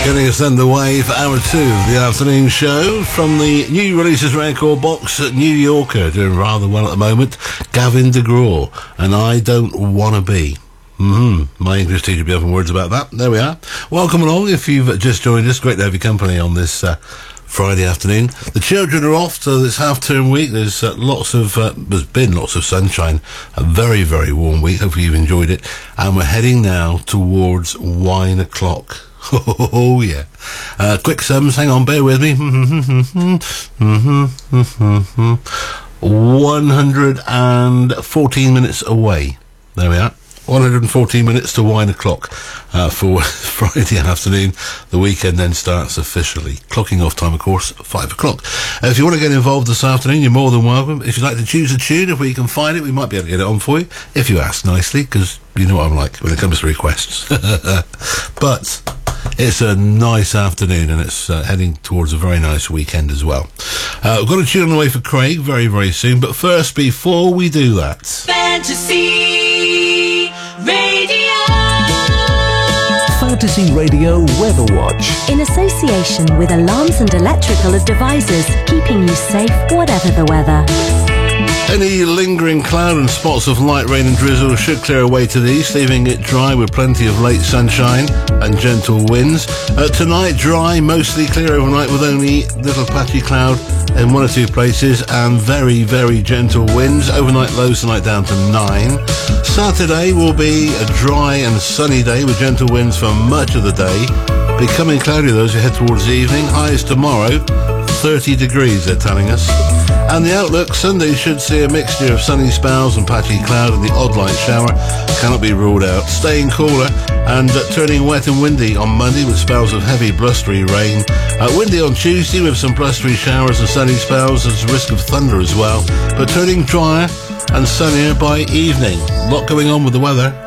Getting us underway for hour 2 of the afternoon show from the new releases record box at New Yorker, doing rather well at the moment, Gavin DeGraw, and I Don't Wanna Be. My English teacher will be having words about that. There we are. Welcome along if you've just joined us. Great to have your company on this Friday afternoon. The children are off to this half-term week. There's been lots of sunshine. A very, very warm week. Hopefully you've enjoyed it. And we're heading now towards wine o'clock. Oh, yeah. Quick sums, hang on, bear with me. 114 minutes away. There we are. 114 minutes to wine o'clock for Friday afternoon. The weekend then starts officially. Clocking off time, of course, 5 o'clock. If you want to get involved this afternoon, you're more than welcome. If you'd like to choose a tune, if we can find it, we might be able to get it on for you, if you ask nicely, because you know what I'm like when it comes to requests. But it's a nice afternoon, and it's heading towards a very nice weekend as well. We've got a tune on the way for Craig very, very soon. But first, before we do that... Fantasy Radio! Fantasy Radio Weather Watch. In association with Alarms and Electrical Devices, keeping you safe whatever the weather. Any lingering cloud and spots of light rain and drizzle should clear away to the east, leaving it dry with plenty of late sunshine and gentle winds. Tonight, dry, mostly clear overnight with only little patchy cloud in one or two places and very, very gentle winds. Overnight lows tonight down to 9. Saturday will be a dry and sunny day with gentle winds for much of the day. Becoming cloudy though as we head towards the evening. Highs tomorrow, 30 degrees they're telling us. And the outlook, Sunday should see a mixture of sunny spells and patchy cloud, and the odd light shower cannot be ruled out. Staying cooler and turning wet and windy on Monday with spells of heavy blustery rain. Windy on Tuesday with some blustery showers and sunny spells. There's a risk of thunder as well, but turning drier and sunnier by evening. A lot going on with the weather.